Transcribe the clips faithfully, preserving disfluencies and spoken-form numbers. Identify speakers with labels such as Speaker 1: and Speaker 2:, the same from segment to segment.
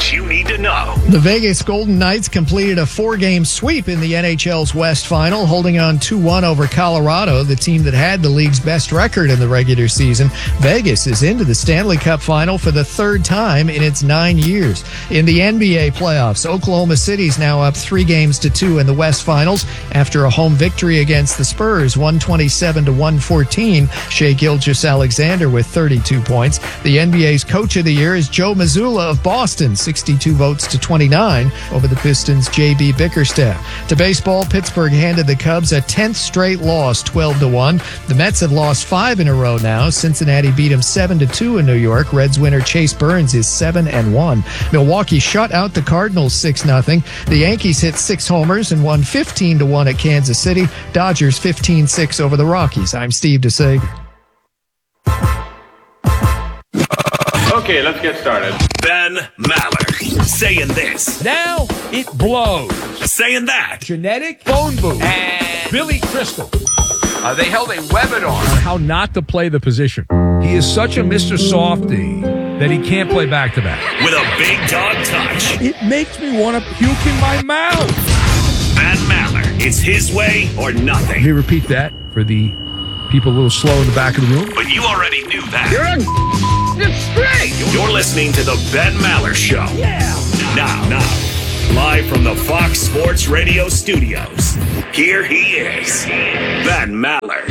Speaker 1: what you need to know.
Speaker 2: The Vegas Golden Knights completed a four-game sweep in the N H L's West Final, holding on two one over Colorado, the team that had the league's best record in the regular season. Vegas is into the Stanley Cup Final for the third time in its nine years. In the N B A playoffs, Oklahoma City's now up three games to two in the West Finals after a home victory against the Spurs, one twenty-seven to one fourteen. Shai Gilgeous-Alexander with thirty-two points. The N B A's Coach of the Year is Joe Mazzulla of Boston, sixty-two votes to twenty-nine over the Pistons' J B Bickerstaff. To baseball, Pittsburgh handed the Cubs a tenth straight loss, twelve to one. The Mets have lost five in a row now. Cincinnati beat them seven to two in New York. Reds winner Chase Burns is seven and one. Milwaukee shut out the Cardinals six nothing. The Yankees hit six homers and won fifteen to one at Kansas City. Dodgers fifteen six over the Rockies. I'm Steve DeSager.
Speaker 3: Okay, let's get started.
Speaker 1: Ben Maller saying this.
Speaker 4: Now it blows.
Speaker 1: Saying that.
Speaker 4: Genetic phone booth.
Speaker 5: And
Speaker 4: Billy Crystal.
Speaker 5: uh, they held a webinar.
Speaker 4: On how not to play the position. He is such a Mister Softy that he can't play back-to-back.
Speaker 1: With a big dog touch.
Speaker 4: It makes me want to puke in my mouth.
Speaker 1: Ben Maller. It's his way or nothing.
Speaker 4: Let me repeat that for the people a little slow in the back of the room.
Speaker 1: But you already knew that.
Speaker 5: You're a it's great.
Speaker 1: You're listening to the Ben Maller Show.
Speaker 4: Yeah.
Speaker 1: Now, now, live from the Fox Sports Radio studios, here he is, Ben Maller.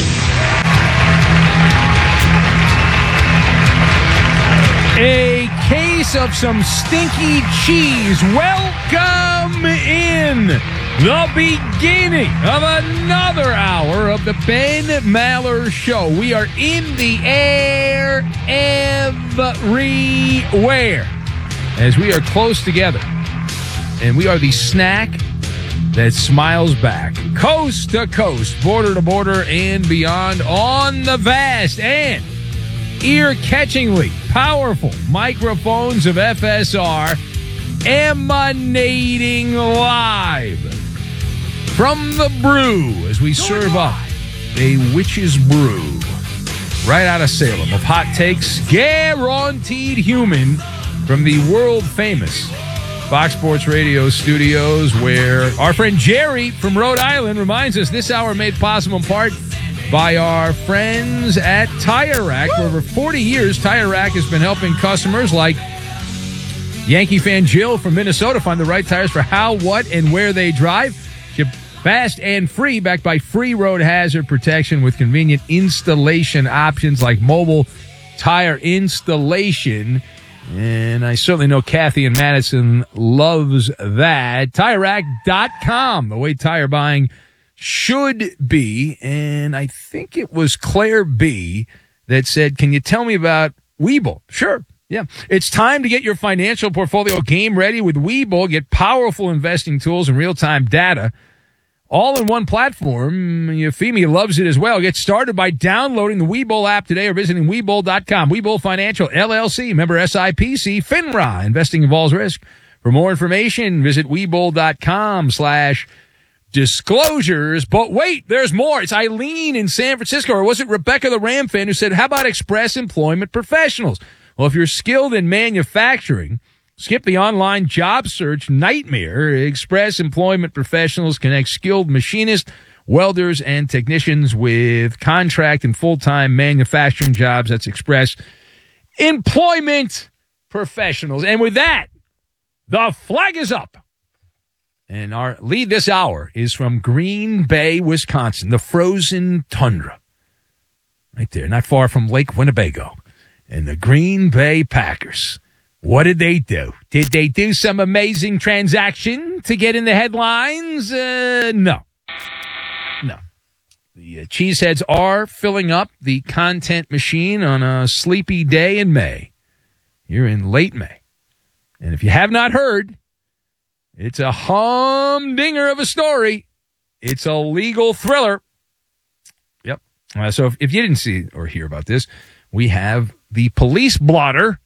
Speaker 4: A case of some stinky cheese. Welcome in the beginning of another hour of the Ben Maller Show. We are in the air everywhere as we are close together. And we are the snack that smiles back. Coast to coast, border to border, and beyond on the vast and ear-catchingly powerful microphones of F S R, emanating live from the brew as we serve up a witch's brew right out of Salem of hot takes, guaranteed human, from the world-famous Fox Sports Radio studios, where our friend Jerry from Rhode Island reminds us this hour made possible in part by our friends at Tire Rack. For over forty years, Tire Rack has been helping customers like Yankee fan Jill from Minnesota find the right tires for how, what, and where they drive. Ship fast and free, backed by free road hazard protection with convenient installation options like mobile tire installation. And I certainly know Kathy in Madison loves that. Tire Rack dot com, the way tire buying should be. And I think it was Claire B. that said, can you tell me about Webull? Sure. Yeah. It's time to get your financial portfolio game ready with Webull. Get powerful investing tools and real-time data all in one platform. Euphemia loves it as well. Get started by downloading the Webull app today or visiting Webull dot com. Webull Financial, L L C, member S I P C, FINRA. Investing involves risk. For more information, visit Webull dot com slash disclosures. But wait, there's more. It's Eileen in San Francisco, or was it Rebecca the Ram fan, who said, how about Express Employment Professionals? Well, if you're skilled in manufacturing, skip the online job search nightmare. Express Employment Professionals connect skilled machinists, welders, and technicians with contract and full-time manufacturing jobs. That's Express Employment Professionals. And with that, the flag is up. And our lead this hour is from Green Bay, Wisconsin, the frozen tundra. Right there, not far from Lake Winnebago. And the Green Bay Packers, what did they do? Did they do some amazing transaction to get in the headlines? Uh, no. No. The uh, Cheeseheads are filling up the content machine on a sleepy day in May. You're in late May. And if you have not heard, it's a humdinger of a story. It's a legal thriller. Yep. Uh, so if, if you didn't see or hear about this, we have the police blotter.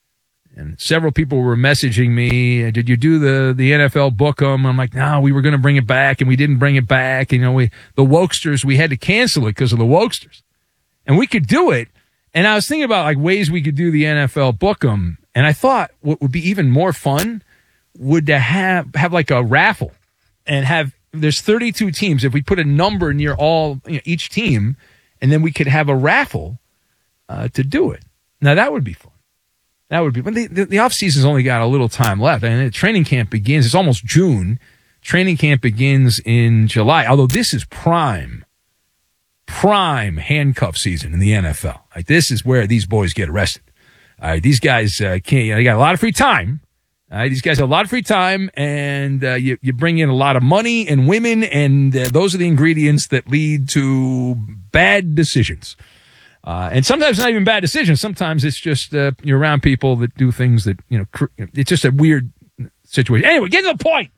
Speaker 4: And several people were messaging me, did you do the, the N F L book 'em? I'm like, no, we were going to bring it back, and we didn't bring it back. You know, we the Wokesters, we had to cancel it because of the Wokesters. And we could do it. And I was thinking about, like, ways we could do the N F L book 'em. And I thought what would be even more fun would to have, have like a raffle and have, there's thirty-two teams. If we put a number near all, you know, each team, and then we could have a raffle uh, to do it. Now, that would be fun. That would be, but the, the, the off-season's only got a little time left. And training camp begins, it's almost June. Training camp begins in July, although this is prime, prime handcuff season in the N F L. Like, this is where these boys get arrested. All right, these guys uh, can't, you know, they got a lot of free time. All right, these guys have a lot of free time, and uh, you, you bring in a lot of money and women, and uh, those are the ingredients that lead to bad decisions. Uh, and sometimes not even bad decisions. Sometimes it's just uh, you're around people that do things that, you know, cr- it's just a weird situation. Anyway, get to the point.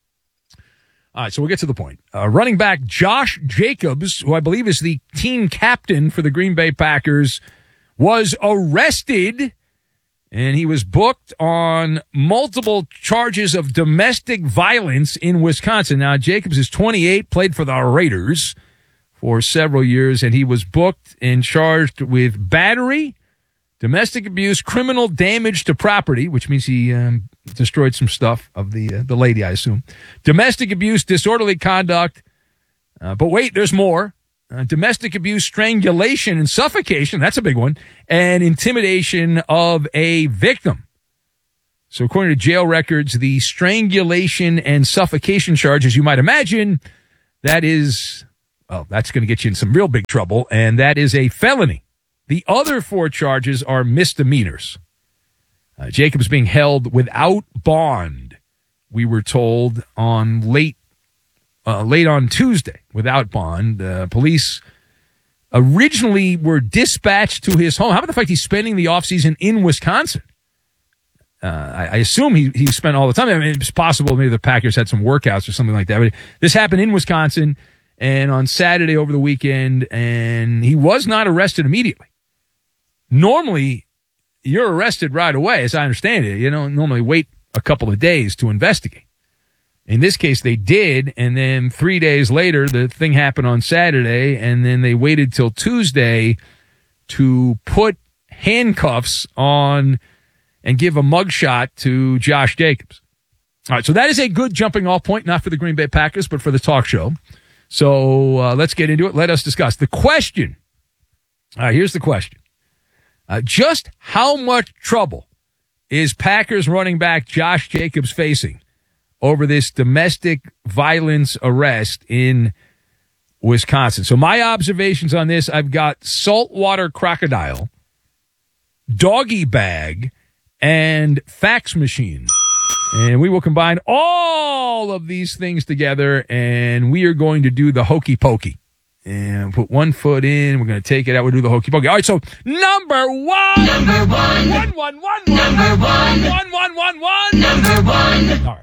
Speaker 4: All right, so we'll get to the point. Uh, running back Josh Jacobs, who I believe is the team captain for the Green Bay Packers, was arrested, and he was booked on multiple charges of domestic violence in Wisconsin. Now, Jacobs is twenty-eight, played for the Raiders for several years, and he was booked and charged with battery, domestic abuse, criminal damage to property, which means he um, destroyed some stuff of the uh, the lady, I assume, domestic abuse, disorderly conduct. Uh, but wait, there's more. Uh, domestic abuse, strangulation, and suffocation. That's a big one. And intimidation of a victim. So according to jail records, the strangulation and suffocation charges, you might imagine, that is, well, that's going to get you in some real big trouble. And that is a felony. The other four charges are misdemeanors. Uh, Jacobs being held without bond, we were told, on late Uh, late on Tuesday, without bond. Uh, police originally were dispatched to his home. How about the fact he's spending the offseason in Wisconsin? Uh, I, I assume he, he spent all the time. I mean, it's possible maybe the Packers had some workouts or something like that. But this happened in Wisconsin and on Saturday over the weekend, and he was not arrested immediately. Normally, you're arrested right away, as I understand it. You don't normally wait a couple of days to investigate. In this case, they did, and then three days later, the thing happened on Saturday, and then they waited till Tuesday to put handcuffs on and give a mugshot to Josh Jacobs. All right, so that is a good jumping-off point, not for the Green Bay Packers, but for the talk show. So uh, let's get into it. Let us discuss. The question, all right, here's the question. Uh, just how much trouble is Packers running back Josh Jacobs facing over this domestic violence arrest in Wisconsin? So my observations on this, I've got saltwater crocodile, doggy bag, and fax machine. And we will combine all of these things together, and we are going to do the hokey pokey. And put one foot in, we're going to take it out, we'll do the hokey pokey. All right, so number one. Number one. One, one, one, one. Number one. One, one, one, one. Number one. All right.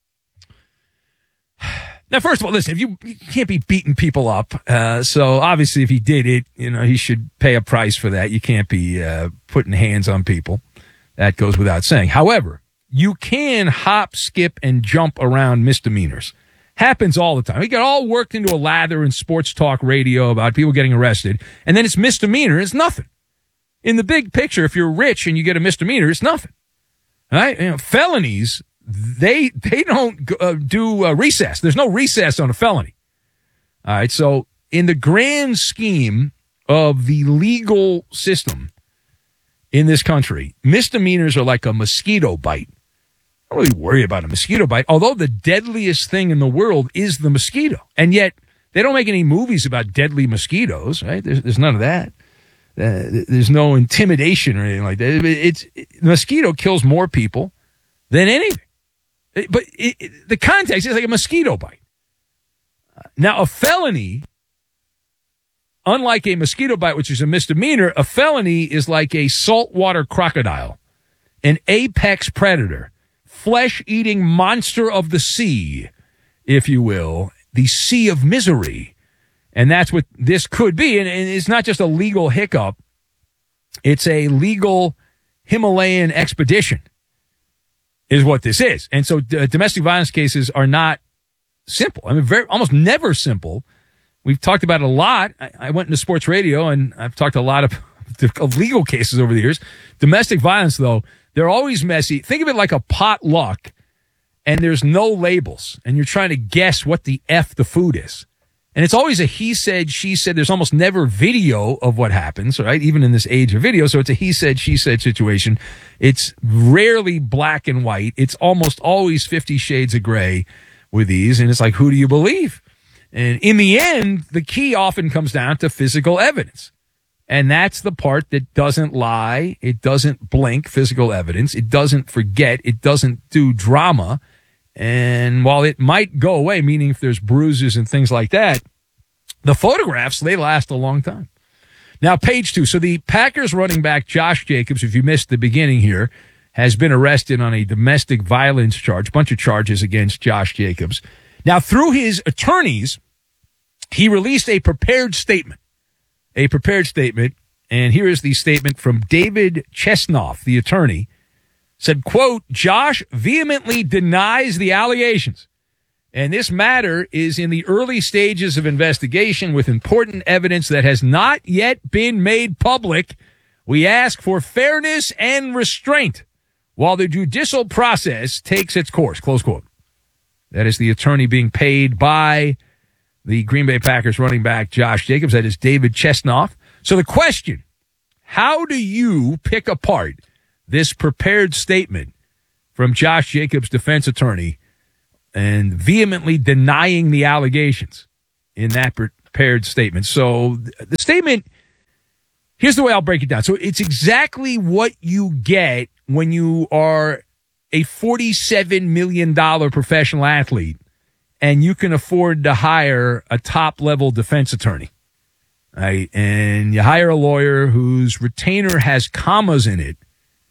Speaker 4: Now, first of all, listen, if you, you can't be beating people up. Uh, so obviously if he did it, you know, he should pay a price for that. You can't be uh, putting hands on people. That goes without saying. However, you can hop, skip, and jump around misdemeanors. Happens all the time. We get all worked into a lather in sports talk radio about people getting arrested, and then it's misdemeanor. It's nothing. In the big picture, if you're rich and you get a misdemeanor, it's nothing. All right? You know, felonies, They they don't uh, do uh, recess. There's no recess on a felony. All right, so in the grand scheme of the legal system in this country, misdemeanors are like a mosquito bite. I don't really worry about a mosquito bite, although the deadliest thing in the world is the mosquito. And yet they don't make any movies about deadly mosquitoes, right? There's, there's none of that. Uh, there's no intimidation or anything like that. It's, it, the mosquito kills more people than anything. But it, it, the context is like a mosquito bite. Now, a felony, unlike a mosquito bite, which is a misdemeanor, a felony is like a saltwater crocodile, an apex predator, flesh-eating monster of the sea, if you will, the sea of misery. And that's what this could be. And, and it's not just a legal hiccup. It's a legal Himalayan expedition. Is what this is. And so uh, domestic violence cases are not simple. I mean, very almost never simple. We've talked about it a lot. I, I went into sports radio, and I've talked a lot of, of legal cases over the years. Domestic violence, though, They're always messy. Think of it like a potluck, and there's no labels, and you're trying to guess what the F the food is. And it's always a he said, she said. There's almost never video of what happens, right? Even in this age of video. So it's a he said, she said situation. It's rarely black and white. It's almost always fifty shades of gray with these. And it's like, who do you believe? And in the end, the key often comes down to physical evidence. And that's the part that doesn't lie. It doesn't blink physical evidence. It doesn't forget. It doesn't do drama. And while it might go away, meaning if there's bruises and things like that, the photographs, they last a long time. Now, page two. So the Packers running back Josh Jacobs, if you missed the beginning here, has been arrested on a domestic violence charge, bunch of charges against Josh Jacobs. Now, through his attorneys, he released a prepared statement, a prepared statement. And here is the statement from David Chesnoff, the attorney. Said, quote, Josh vehemently denies the allegations, and this matter is in the early stages of investigation with important evidence that has not yet been made public. We ask for fairness and restraint while the judicial process takes its course, close quote. That is the attorney being paid by the Green Bay Packers running back Josh Jacobs. That is David Chesnoff. So the question, how do you pick apart this prepared statement from Josh Jacobs' defense attorney and vehemently denying the allegations in that prepared statement? So the statement, here's the way I'll break it down. So it's exactly what you get when you are a forty-seven million dollars professional athlete and you can afford to hire a top-level defense attorney, right? And you hire a lawyer whose retainer has commas in it.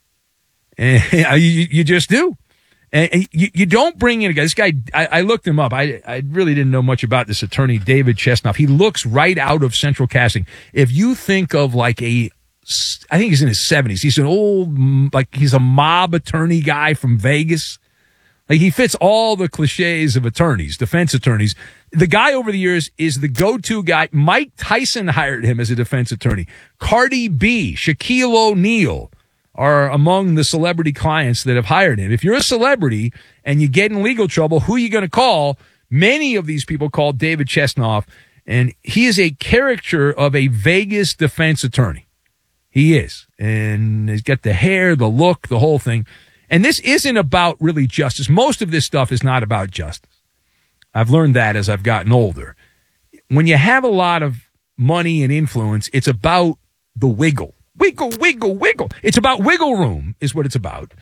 Speaker 4: And you, you just do. And you, you don't bring in a guy. This guy, I, I looked him up. I, I really didn't know much about this attorney, David Chesnoff. He looks right out of Central Casting. If you think of like a, I think he's in his seventies. He's an old, like he's a mob attorney guy from Vegas. Like he fits all the cliches of attorneys, defense attorneys. The guy over the years is the go-to guy. Mike Tyson hired him as a defense attorney. Cardi B, Shaquille O'Neal are among the celebrity clients that have hired him. If you're a celebrity and you get in legal trouble, who are you going to call? Many of these people call David Chesnoff, and he is a caricature of a Vegas defense attorney. He is. And he's got the hair, the look, the whole thing. And this isn't about really justice. Most of this stuff is not about justice. I've learned that as I've gotten older. When you have a lot of money and influence, it's about the wiggle. Wiggle, wiggle, wiggle. It's about wiggle room is what it's about.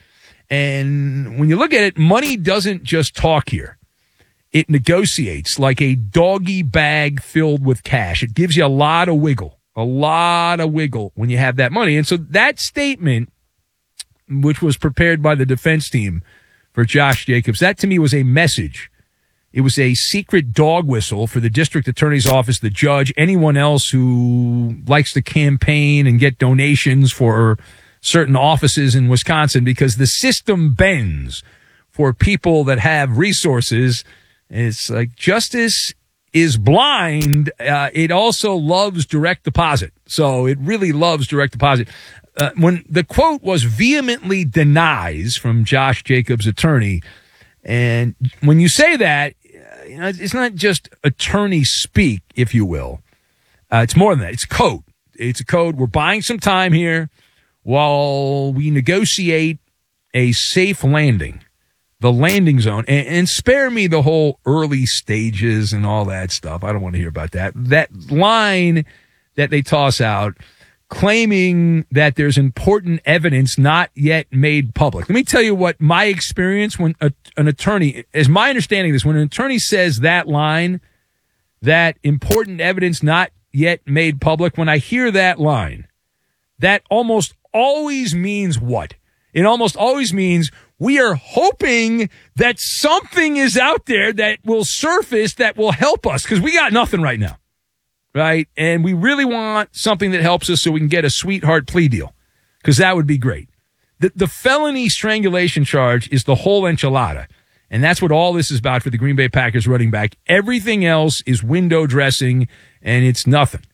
Speaker 4: And when you look at it, money doesn't just talk here. It negotiates like a doggy bag filled with cash. It gives you a lot of wiggle, a lot of wiggle when you have that money. And so that statement, which was prepared by the defense team for Josh Jacobs, that to me was a message. It was a secret dog whistle for the district attorney's office, the judge, anyone else who likes to campaign and get donations for certain offices in Wisconsin, because the system bends for people that have resources. It's like justice is blind. Uh, it also loves direct deposit. So it really loves direct deposit. Uh, when the quote was vehemently denies from Josh Jacobs' attorney, and when you say that, you know, it's not just attorney speak, if you will. Uh, it's more than that. It's code. It's a code. We're buying some time here while we negotiate a safe landing, the landing zone, and, and spare me the whole early stages and all that stuff. I don't want to hear about that. That line that they toss out, claiming that there's important evidence not yet made public. Let me tell you what my experience when a, an attorney, is my understanding of this, when an attorney says that line, that important evidence not yet made public, when I hear that line, that almost always means what? It almost always means we are hoping that something is out there that will surface that will help us, because we got nothing right now. Right? And we really want something that helps us so we can get a sweetheart plea deal, because that would be great. The, the felony strangulation charge is the whole enchilada, and that's what all this is about for the Green Bay Packers running back. Everything else is window dressing, and it's nothing.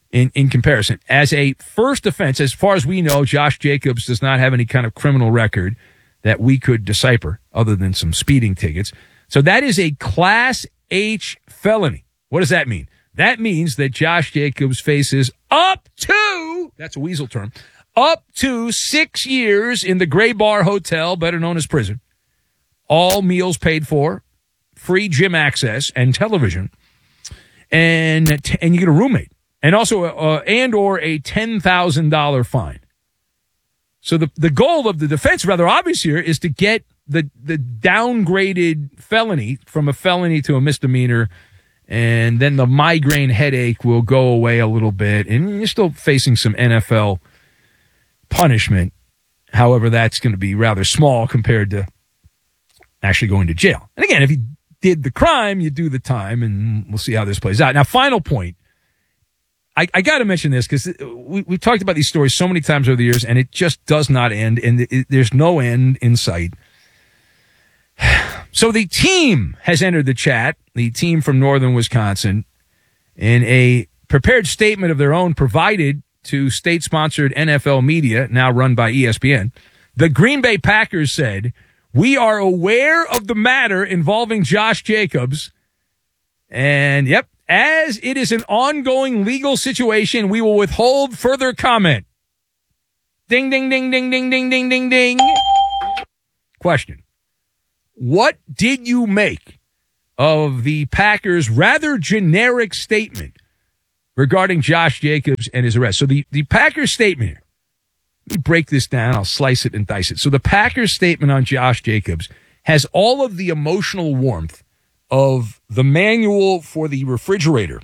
Speaker 4: in, in comparison. As a first offense, as far as we know, Josh Jacobs does not have any kind of criminal record that we could decipher other than some speeding tickets. So that is a Class H felony. What does that mean? That means that Josh Jacobs faces up to, that's a weasel term, up to six years in the Gray Bar Hotel, better known as prison. All meals paid for, free gym access and television, and and you get a roommate, and also uh, and or a ten thousand dollars fine. So the the goal of the defense, rather obvious here, is to get the the downgraded felony from a felony to a misdemeanor. And then the migraine headache will go away a little bit. And you're still facing some N F L punishment. However, that's going to be rather small compared to actually going to jail. And again, if you did the crime, you do the time, and we'll see how this plays out. Now, final point. I, I got to mention this because we, we've talked about these stories so many times over the years, and it just does not end, and it, there's no end in sight. So the team has entered the chat, the team from northern Wisconsin, in a prepared statement of their own provided to state-sponsored N F L media, now run by E S P N. The Green Bay Packers said, "We are aware of the matter involving Josh Jacobs, and yep, as it is an ongoing legal situation, we will withhold further comment." Ding, ding, ding, ding, ding, ding, ding, ding, ding. Question. What did you make of the Packers' rather generic statement regarding Josh Jacobs and his arrest? So the, the Packers statement here, let me break this down. I'll slice it and dice it. So the Packers statement on Josh Jacobs has all of the emotional warmth of the manual for the refrigerator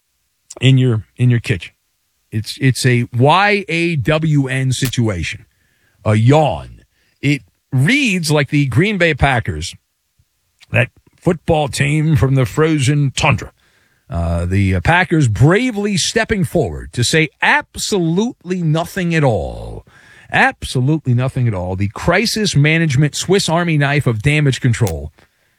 Speaker 4: in your in your kitchen. It's it's a Y A W N situation, a yawn. It reads like the Green Bay Packers, that football team from the frozen tundra. Uh, the uh, Packers bravely stepping forward to say absolutely nothing at all. Absolutely nothing at all. The crisis management Swiss Army knife of damage control.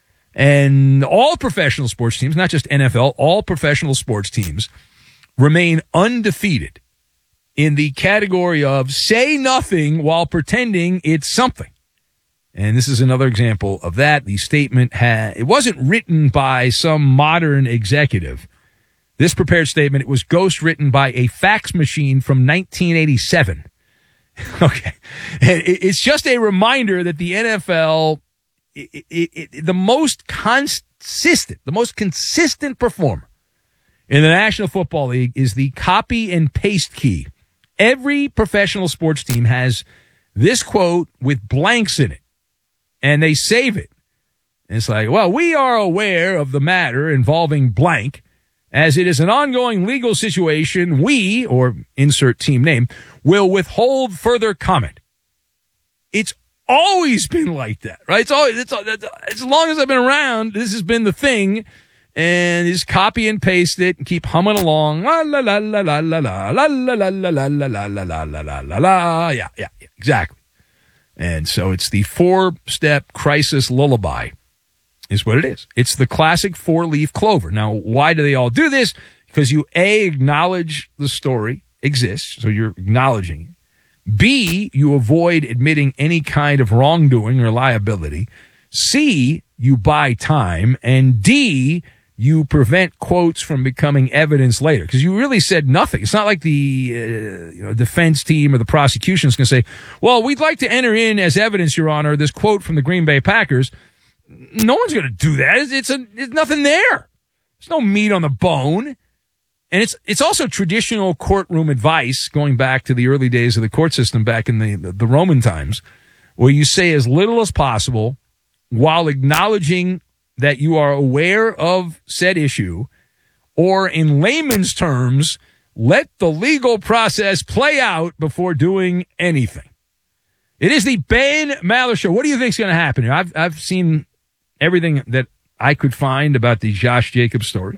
Speaker 4: And all professional sports teams, not just N F L, all professional sports teams remain undefeated in the category of say nothing while pretending it's something. And this is another example of that. The statement had, it wasn't written by some modern executive. This prepared statement, it was ghost written by a fax machine from nineteen eighty-seven. Okay. It's just a reminder that the N F L, it, it, it, the most consistent, the most consistent performer in the National Football League is the copy and paste key. Every professional sports team has this quote with blanks in it. And they save it. And it's like, well, we are aware of the matter involving blank. As it is an ongoing legal situation, we, or insert team name, will withhold further comment. It's always been like that, right? It's always, it's, it's, as long as I've been around, this has been the thing. And just copy and paste it and keep humming along. La la la la la la la la la la la la la la la la la la la. Yeah, yeah, yeah, exactly. And so it's the four-step crisis lullaby is what it is. It's the classic four-leaf clover. Now, why do they all do this? Because you, A, acknowledge the story exists, so you're acknowledging it. B, you avoid admitting any kind of wrongdoing or liability. C, you buy time. And D, you prevent quotes from becoming evidence later. Because you really said nothing. It's not like the uh, you know, defense team or the prosecution is going to say, well, we'd like to enter in as evidence, Your Honor, this quote from the Green Bay Packers. No one's going to do that. It's, it's, a, it's nothing there. There's no meat on the bone. And it's it's also traditional courtroom advice going back to the early days of the court system back in the, the, the Roman times, where you say as little as possible while acknowledging that you are aware of said issue, or in layman's terms, let the legal process play out before doing anything. It is the Ben Maller Show. What do you think is going to happen here? I've I've seen everything that I could find about the Josh Jacobs story,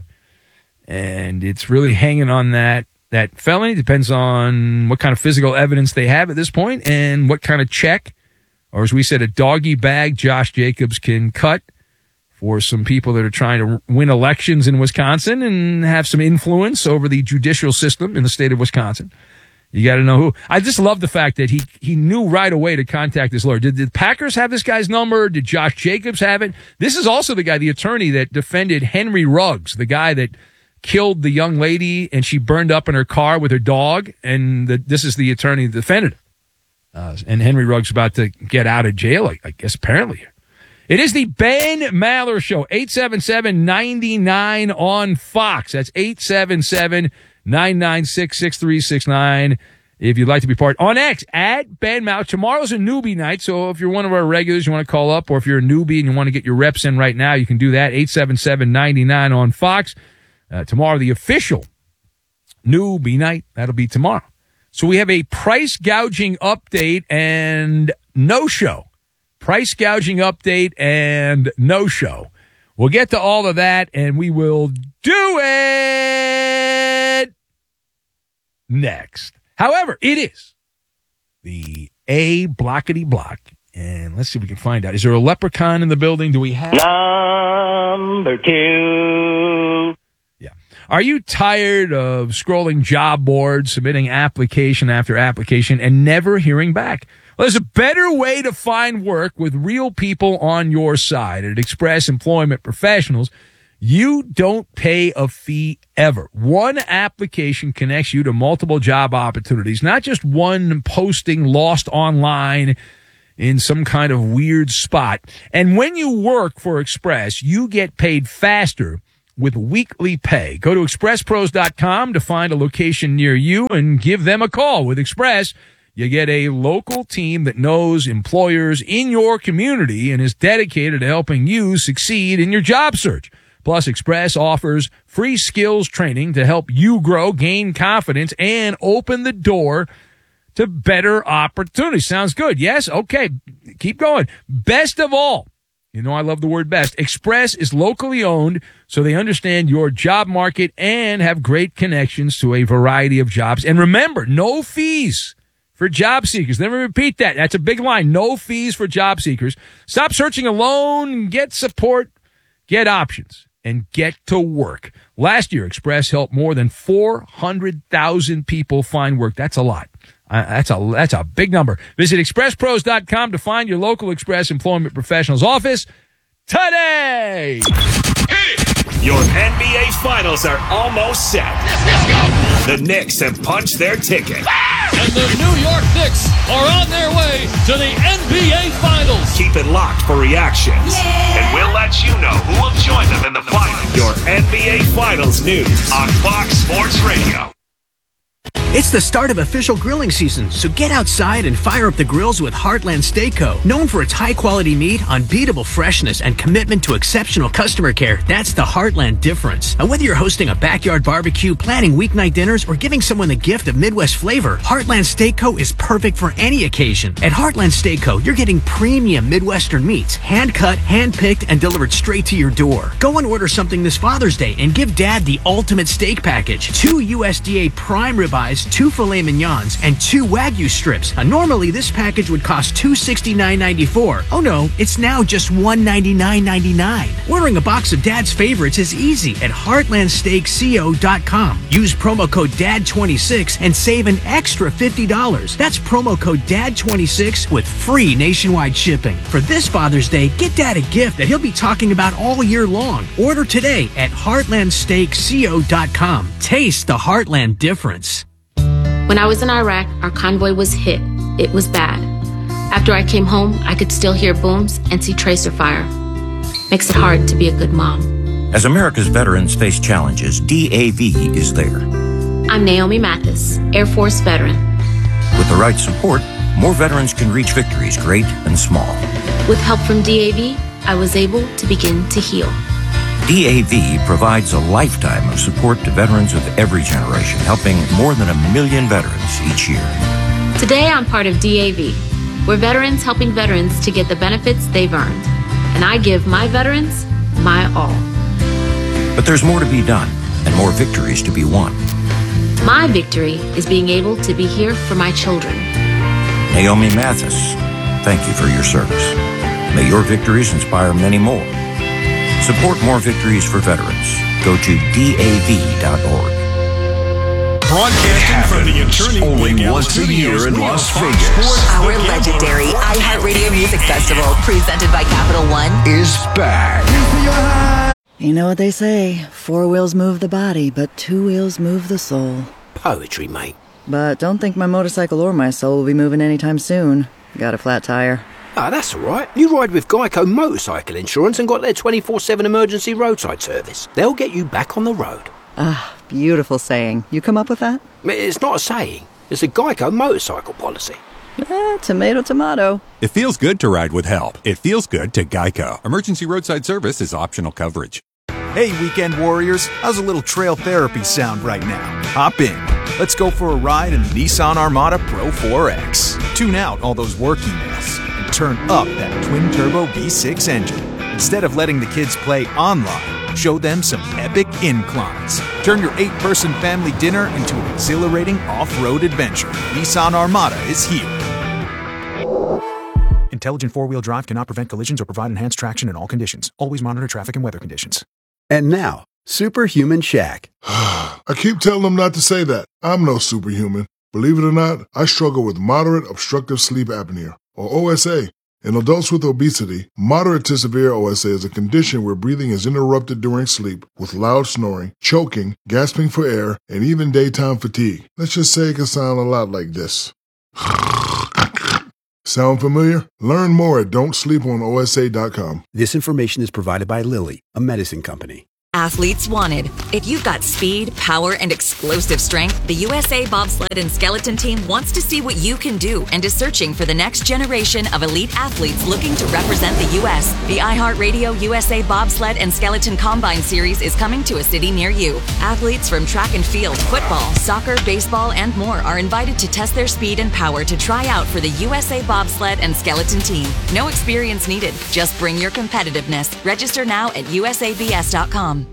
Speaker 4: and it's really hanging on that that felony. Depends on what kind of physical evidence they have at this point and what kind of check, or as we said, a doggy bag Josh Jacobs can cut for some people that are trying to win elections in Wisconsin and have some influence over the judicial system in the state of Wisconsin. You got to know who. I just love the fact that he he knew right away to contact his lawyer. Did the Packers have this guy's number? Did Josh Jacobs have it? This is also the guy, the attorney that defended Henry Ruggs, the guy that killed the young lady and she burned up in her car with her dog. And the, this is the attorney that defended him. Uh, and Henry Ruggs about to get out of jail, I, I guess, apparently. It is the Ben Maller Show, eight seven seven, nine nine on Fox. That's eight seven seven, nine nine six, six three six nine. If you'd like to be part on X, at Ben Maller. Tomorrow's a newbie night, so if you're one of our regulars, you want to call up, or if you're a newbie and you want to get your reps in right now, you can do that, eight seven seven, nine nine on Fox. Uh, tomorrow, the official newbie night, that'll be tomorrow. So we have a price gouging update and no-show. Price gouging update and no-show. We'll get to all of that, and we will do it next. However, it is the A blockety block, and let's see if we can find out. Is there a leprechaun in the building? Do we have
Speaker 6: number two?
Speaker 4: Yeah. Are you tired of scrolling job boards, submitting application after application, and never hearing back? Well, there's a better way to find work with real people on your side. At Express Employment Professionals, you don't pay a fee ever. One application connects you to multiple job opportunities, not just one posting lost online in some kind of weird spot. And when you work for Express, you get paid faster with weekly pay. Go to express pros dot com to find a location near you and give them a call. With Express, you get a local team that knows employers in your community and is dedicated to helping you succeed in your job search. Plus, Express offers free skills training to help you grow, gain confidence, and open the door to better opportunities. Sounds good. Yes? Okay. Keep going. Best of all, you know I love the word best, Express is locally owned, so they understand your job market and have great connections to a variety of jobs. And remember, no fees for job seekers. Let me repeat that. That's a big line. No fees for job seekers. Stop searching alone. Get support. Get options. And get to work. Last year, Express helped more than four hundred thousand people find work. That's a lot. Uh, that's a that's a big number. Visit express pros dot com to find your local Express Employment Professionals office today.
Speaker 1: Your N B A Finals are almost set.
Speaker 5: Let's go.
Speaker 1: The Knicks have punched their ticket.
Speaker 7: And the New York Knicks are on their way to the N B A Finals.
Speaker 1: Keep it locked for reactions. Yeah. And we'll let you know who will join them in the finals. Your N B A Finals news on Fox Sports Radio.
Speaker 8: It's the start of official grilling season, so get outside and fire up the grills with Heartland Steak Co. Known for its high-quality meat, unbeatable freshness, and commitment to exceptional customer care, that's the Heartland difference. And whether you're hosting a backyard barbecue, planning weeknight dinners, or giving someone the gift of Midwest flavor, Heartland Steak Co. is perfect for any occasion. At Heartland Steak Co., you're getting premium Midwestern meats, hand-cut, hand-picked, and delivered straight to your door. Go and order something this Father's Day and give Dad the ultimate steak package. Two U S D A prime ribeyes, two filet mignons, and two Wagyu strips. Now, normally, this package would cost two hundred sixty-nine ninety-four. Oh no, it's now just one hundred ninety-nine ninety-nine. Ordering a box of Dad's favorites is easy at heartland steak co dot com. Use promo code D A D twenty-six and save an extra fifty dollars. That's promo code D A D twenty-six with free nationwide shipping. For this Father's Day, get Dad a gift that he'll be talking about all year long. Order today at heartland steak co dot com. Taste the Heartland difference.
Speaker 9: When I was in Iraq, our convoy was hit. It was bad. After I came home, I could still hear booms and see tracer fire. Makes it hard to be a good mom.
Speaker 10: As America's veterans face challenges, D A V is there.
Speaker 9: I'm Naomi Mathis, Air Force veteran.
Speaker 10: With the right support, more veterans can reach victories, great and small.
Speaker 9: With help from D A V, I was able to begin to heal.
Speaker 10: D A V provides a lifetime of support to veterans of every generation, helping more than a million veterans each year.
Speaker 9: Today, I'm part of D A V. We're veterans helping veterans to get the benefits they've earned. And I give my veterans my all.
Speaker 10: But there's more to be done and more victories to be won.
Speaker 9: My victory is being able to be here for my children.
Speaker 10: Naomi Mathis, thank you for your service. May your victories inspire many more. Support more victories for veterans. Go to D A V dot org.
Speaker 1: Broadcasting from the attorney only once a year in Las Vegas.
Speaker 11: Our legendary iHeartRadio Music Festival, presented by Capital One,
Speaker 1: is back.
Speaker 12: You know what they say, four wheels move the body, but two wheels move the soul.
Speaker 13: Poetry, mate.
Speaker 12: But don't think my motorcycle or my soul will be moving anytime soon. Got a flat tire.
Speaker 13: Ah, that's all right. You ride with Geico Motorcycle Insurance and got their twenty-four seven emergency roadside service. They'll get you back on the road.
Speaker 12: Ah, beautiful saying. You come up with that?
Speaker 13: It's not a saying. It's a Geico motorcycle policy.
Speaker 12: Eh, tomato, tomato.
Speaker 14: It feels good to ride with help. It feels good to Geico. Emergency roadside service is optional coverage.
Speaker 15: Hey, weekend warriors. How's a little trail therapy sound right now? Hop in. Let's go for a ride in the Nissan Armada Pro four X. Tune out all those work emails and turn up that twin-turbo V six engine. Instead of letting the kids play online, show them some epic inclines. Turn your eight-person family dinner into an exhilarating off-road adventure. Nissan Armada is here. Intelligent four-wheel drive cannot prevent collisions or provide enhanced traction in all conditions. Always monitor traffic and weather conditions.
Speaker 16: And now, Superhuman Shaq.
Speaker 17: I keep telling them not to say that. I'm no superhuman. Believe it or not, I struggle with moderate obstructive sleep apnea, or O S A. In adults with obesity, moderate to severe O S A is a condition where breathing is interrupted during sleep with loud snoring, choking, gasping for air, and even daytime fatigue. Let's just say it can sound a lot like this. Sound familiar? Learn more at don't sleep on O S A dot com.
Speaker 16: This information is provided by Lilly, a medicine company.
Speaker 11: Athletes wanted. If you've got speed, power, and explosive strength, the U S A Bobsled and Skeleton Team wants to see what you can do and is searching for the next generation of elite athletes looking to represent the U S The iHeartRadio U S A Bobsled and Skeleton Combine Series is coming to a city near you. Athletes from track and field, football, soccer, baseball, and more are invited to test their speed and power to try out for the U S A Bobsled and Skeleton Team. No experience needed. Just bring your competitiveness. Register now at U S A B S dot com.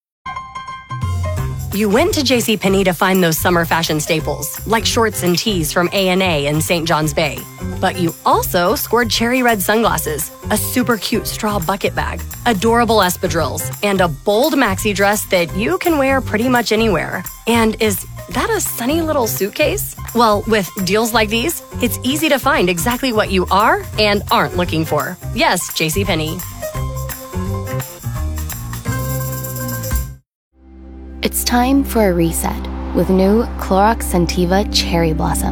Speaker 18: You went to JCPenney to find those summer fashion staples, like shorts and tees from A and A in Saint John's Bay. But you also scored cherry red sunglasses, a super cute straw bucket bag, adorable espadrilles, and a bold maxi dress that you can wear pretty much anywhere. And is that a sunny little suitcase? Well, with deals like these, it's easy to find exactly what you are and aren't looking for. Yes, JCPenney.
Speaker 19: It's time for a reset with new Clorox Scentiva Cherry Blossom.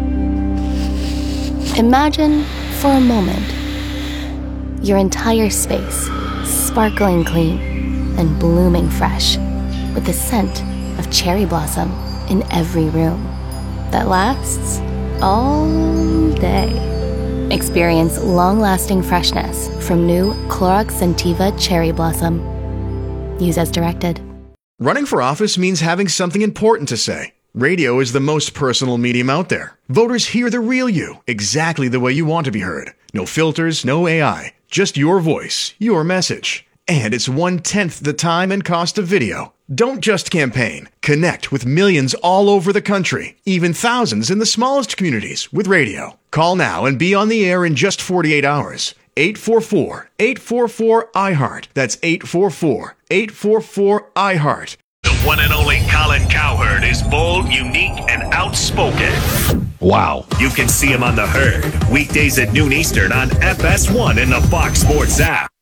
Speaker 19: Imagine, for a moment, your entire space sparkling clean and blooming fresh with the scent of cherry blossom in every room that lasts all day. Experience long-lasting freshness from new Clorox Scentiva Cherry Blossom. Use as directed.
Speaker 20: Running for office means having something important to say. Radio is the most personal medium out there. Voters hear the real you, exactly the way you want to be heard. No filters, no A I, just your voice, your message. And it's one-tenth the time and cost of video. Don't just campaign. Connect with millions all over the country, even thousands in the smallest communities with radio. Call now and be on the air in just forty-eight hours. eight four four, eight four four, I heart. That's eight four four, eight four four, I heart.
Speaker 1: The one and only Colin Cowherd is bold, unique, and outspoken.
Speaker 4: Wow.
Speaker 1: You can see him on The Herd, weekdays at noon Eastern on F S one and the Fox Sports app.